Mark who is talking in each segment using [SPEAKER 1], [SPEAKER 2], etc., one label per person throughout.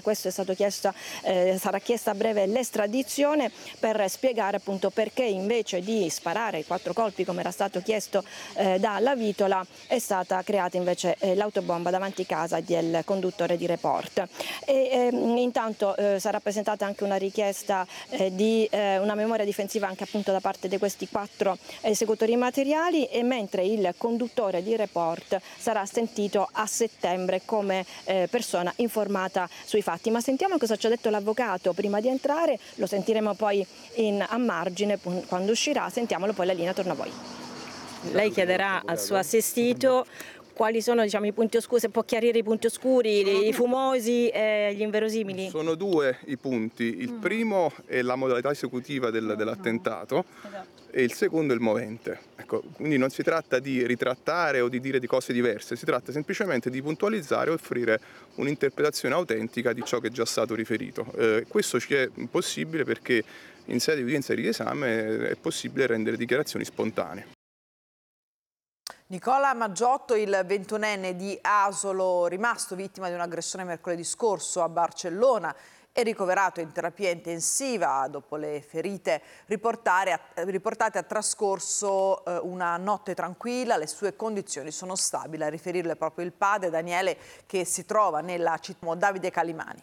[SPEAKER 1] questo è stato chiesto, sarà chiesta a breve l'estradizione per spiegare appunto perché invece di sparare i 4 colpi come era stato chiesto da Lavitola è stata creata invece l'autobomba davanti casa del conduttore di Report. Intanto sarà presentata anche una richiesta di una memoria difensiva anche appunto da parte di questi 4 esecutori materiali, e mentre il conduttore di Report sarà sentito a settembre come persona informata sui fatti. Ma sentiamo cosa ci ha detto l'avvocato prima di entrare, lo sentiremo poi a margine quando uscirà, sentiamolo, poi la linea torna a voi. Lei chiederà al suo assistito quali sono, diciamo, i punti oscuri, se può chiarire i punti oscuri, i fumosi e gli inverosimili.
[SPEAKER 2] Sono 2 i punti, il primo è la modalità esecutiva dell'attentato e il secondo è il movente. Ecco, quindi non si tratta di ritrattare o di dire di cose diverse, si tratta semplicemente di puntualizzare e offrire un'interpretazione autentica di ciò che è già stato riferito. Questo ci è possibile perché in sede di udienza di riesame è possibile rendere dichiarazioni spontanee.
[SPEAKER 3] Nicola Maggiotto, il 21enne di Asolo, rimasto vittima di un'aggressione mercoledì scorso a Barcellona, è ricoverato in terapia intensiva dopo le ferite riportate. Ha trascorso una notte tranquilla, le sue condizioni sono stabili, a riferirle proprio il padre Daniele, che si trova nella città. Davide Calimani.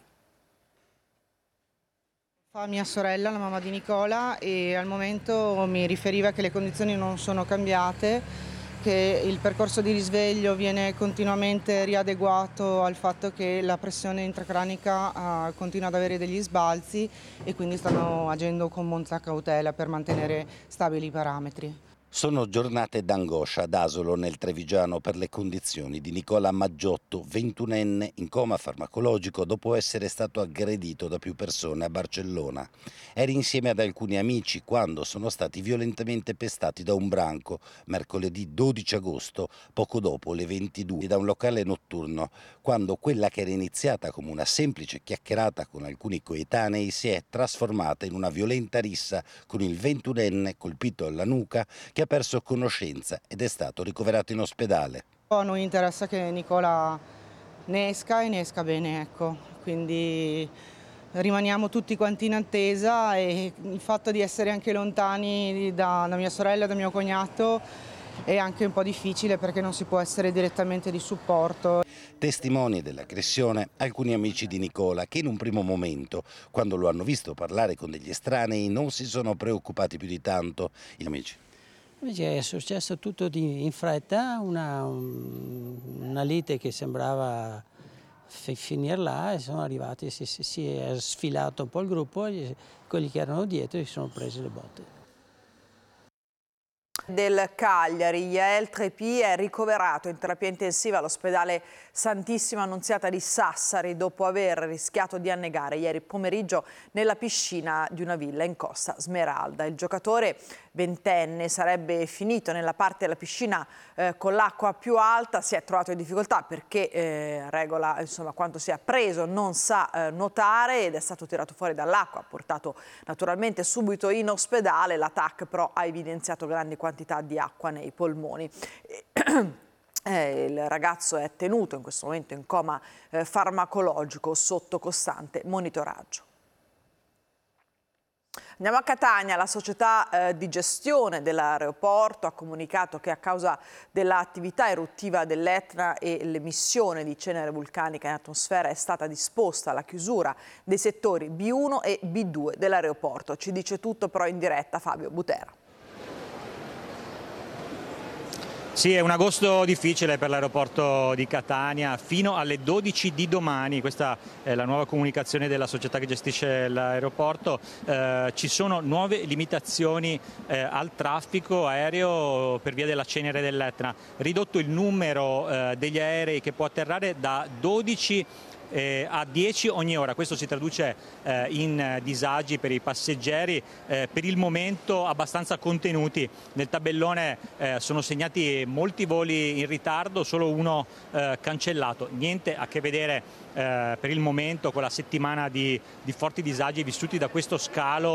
[SPEAKER 4] Mia sorella, la mamma di Nicola, e al momento mi riferiva che le condizioni non sono cambiate, che il percorso di risveglio viene continuamente riadeguato al fatto che la pressione intracranica continua ad avere degli sbalzi e quindi stanno agendo con molta cautela per mantenere stabili i parametri.
[SPEAKER 5] Sono giornate d'angoscia ad Asolo, nel Trevigiano, per le condizioni di Nicola Maggiotto, 21enne in coma farmacologico dopo essere stato aggredito da più persone a Barcellona. Era insieme ad alcuni amici quando sono stati violentemente pestati da un branco mercoledì 12 agosto, poco dopo le 22, da un locale notturno, quando quella che era iniziata come una semplice chiacchierata con alcuni coetanei si è trasformata in una violenta rissa con il 21enne colpito alla nuca, che ha perso conoscenza ed è stato ricoverato in ospedale.
[SPEAKER 4] A noi interessa che Nicola ne esca e ne esca bene, ecco. Quindi rimaniamo tutti quanti in attesa, e il fatto di essere anche lontani da mia sorella e da mio cognato è anche un po' difficile perché non si può essere direttamente di supporto.
[SPEAKER 5] Testimoni dell'aggressione alcuni amici di Nicola, che in un primo momento, quando lo hanno visto parlare con degli estranei, non si sono preoccupati più di tanto. Gli amici.
[SPEAKER 6] Invece è successo tutto in fretta, una lite che sembrava finire là, e sono arrivati, si è sfilato un po' il gruppo, e quelli che erano dietro si sono presi le botte.
[SPEAKER 3] Del Cagliari, Yael Trepy è ricoverato in terapia intensiva all'ospedale Santissima Annunziata di Sassari dopo aver rischiato di annegare ieri pomeriggio nella piscina di una villa in Costa Smeralda. Il giocatore 20enne sarebbe finito nella parte della piscina con l'acqua più alta, si è trovato in difficoltà perché regola insomma quanto sia preso, non sa nuotare ed è stato tirato fuori dall'acqua, portato naturalmente subito in ospedale. La TAC però ha evidenziato grandi quantità di acqua nei polmoni. Il ragazzo è tenuto in questo momento in coma farmacologico sotto costante monitoraggio. Andiamo a Catania. La società di gestione dell'aeroporto ha comunicato che a causa dell'attività eruttiva dell'Etna e l'emissione di cenere vulcanica in atmosfera è stata disposta la chiusura dei settori B1 e B2 dell'aeroporto. Ci dice tutto però in diretta Fabio Butera.
[SPEAKER 7] Sì, è un agosto difficile per l'aeroporto di Catania fino alle 12 di domani. Questa è la nuova comunicazione della società che gestisce l'aeroporto. Ci sono nuove limitazioni al traffico aereo per via della cenere dell'Etna. Ridotto il numero degli aerei che può atterrare da 12 a 10 ogni ora. Questo si traduce in disagi per i passeggeri, per il momento abbastanza contenuti. Nel tabellone sono segnati molti voli in ritardo, solo uno cancellato. Niente a che vedere per il momento con la settimana di forti disagi vissuti da questo scalo